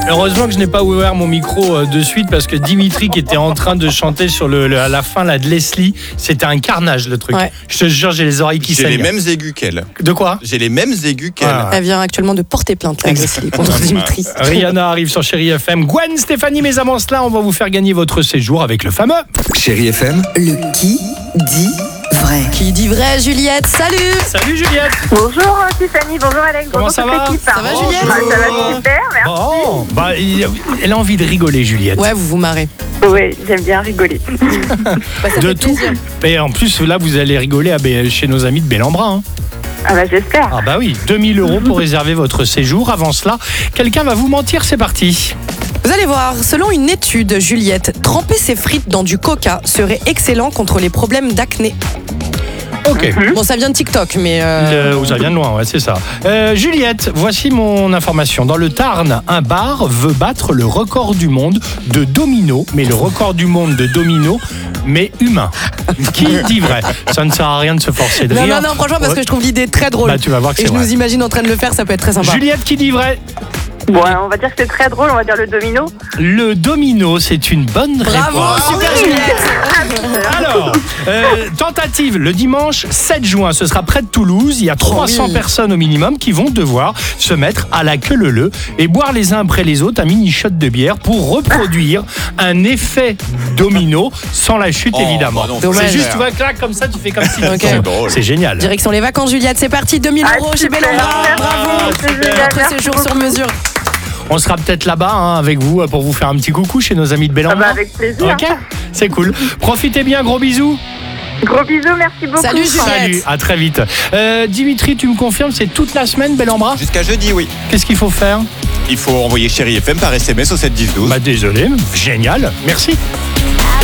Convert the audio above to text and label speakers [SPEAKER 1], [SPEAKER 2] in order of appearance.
[SPEAKER 1] Heureusement que je n'ai pas ouvert mon micro de suite parce que Dimitri qui était en train de chanter sur à la fin là, de Leslie, c'était un carnage le truc.
[SPEAKER 2] Ouais.
[SPEAKER 1] Je te jure, j'ai les oreilles qui saignent.
[SPEAKER 3] J'ai les mêmes aigus qu'elle.
[SPEAKER 1] De quoi?
[SPEAKER 3] J'ai les mêmes aigus qu'elle.
[SPEAKER 1] Ah.
[SPEAKER 2] Elle vient actuellement de porter plainte là, Leslie, contre Dimitri.
[SPEAKER 1] Rihanna arrive sur Chérie FM. Gwen, Stéphanie, mais avant cela, on va vous faire gagner votre séjour avec le fameux
[SPEAKER 4] Chérie FM,
[SPEAKER 5] Le qui dit vrai.
[SPEAKER 2] Qui dit vrai, Juliette? Salut!
[SPEAKER 1] Salut Juliette.
[SPEAKER 6] Bonjour Tiffany, bonjour Alex,
[SPEAKER 1] Comment
[SPEAKER 6] bonjour
[SPEAKER 1] ça
[SPEAKER 6] toute
[SPEAKER 1] va?
[SPEAKER 6] l'équipe.
[SPEAKER 2] Ça va, Juliette?
[SPEAKER 6] Ça va super, merci.
[SPEAKER 1] Bon, elle a envie de rigoler Juliette.
[SPEAKER 2] Ouais, vous vous marrez.
[SPEAKER 6] Oui, j'aime bien rigoler.
[SPEAKER 2] Bah, ça
[SPEAKER 1] De
[SPEAKER 2] fait
[SPEAKER 1] tout.
[SPEAKER 2] plaisir.
[SPEAKER 1] Et en plus là, vous allez rigoler chez nos amis de Bellambra.
[SPEAKER 6] Ah bah j'espère.
[SPEAKER 1] Ah bah oui, 2000 € pour réserver votre séjour. Avant cela, quelqu'un va vous mentir, c'est parti.
[SPEAKER 2] Vous allez voir, selon une étude, Juliette, tremper ses frites dans du coca serait excellent contre les problèmes d'acné.
[SPEAKER 1] Ok.
[SPEAKER 2] Bon, ça vient de TikTok, mais...
[SPEAKER 1] Ça vient de loin, ouais, c'est ça. Juliette, voici mon information. Dans le Tarn, un bar veut battre le record du monde de domino, mais le record du monde de domino, mais humain. Qui dit vrai? Ça ne sert à rien de se forcer de
[SPEAKER 2] Non,
[SPEAKER 1] rire.
[SPEAKER 2] non, parce que je trouve l'idée très drôle.
[SPEAKER 1] Bah, tu vas voir que
[SPEAKER 2] Et
[SPEAKER 1] c'est
[SPEAKER 2] je
[SPEAKER 1] vrai.
[SPEAKER 2] nous imagine en train de le faire, ça peut être très sympa.
[SPEAKER 1] Juliette, qui dit vrai?
[SPEAKER 6] Bon, on va dire que c'est très drôle, on va dire le domino.
[SPEAKER 1] Le domino, c'est une bonne
[SPEAKER 2] Bravo,
[SPEAKER 1] réponse.
[SPEAKER 2] super Juliette!
[SPEAKER 1] Alors, tentative le dimanche 7 juin, ce sera près de Toulouse. Il y a 300
[SPEAKER 2] oui.
[SPEAKER 1] personnes au minimum qui vont devoir se mettre à la queue leu et boire les uns après les autres un mini shot de bière pour reproduire un effet domino sans la chute évidemment.
[SPEAKER 3] bah non,
[SPEAKER 2] Dommage.
[SPEAKER 1] C'est juste, tu vois, clac, comme ça, tu fais comme si.
[SPEAKER 2] Ok.
[SPEAKER 3] C'est drôle.
[SPEAKER 1] C'est génial.
[SPEAKER 2] Direction les vacances, Juliette, c'est parti, 2000
[SPEAKER 6] Ah,
[SPEAKER 2] € chez
[SPEAKER 6] super.
[SPEAKER 2] Bellambra,
[SPEAKER 6] Merci,
[SPEAKER 2] bravo!
[SPEAKER 6] c'est génial,
[SPEAKER 2] Votre
[SPEAKER 6] merci
[SPEAKER 2] séjour sur
[SPEAKER 6] beaucoup.
[SPEAKER 2] mesure.
[SPEAKER 1] On sera peut-être là-bas avec vous pour vous faire un petit coucou chez nos amis de
[SPEAKER 6] Ah
[SPEAKER 1] Bellambra.
[SPEAKER 6] bah avec plaisir.
[SPEAKER 1] Ok, c'est cool. Profitez bien, gros bisous.
[SPEAKER 6] Gros bisous, merci beaucoup.
[SPEAKER 2] Salut, Juliette.
[SPEAKER 1] Salut, à très vite. Dimitri, tu me confirmes, c'est toute la semaine Bellambra?
[SPEAKER 3] Jusqu'à jeudi, oui.
[SPEAKER 1] Qu'est-ce qu'il faut faire?
[SPEAKER 3] Il faut envoyer Chérie FM par SMS au 7 10 12.
[SPEAKER 1] Bah désolé, génial, merci.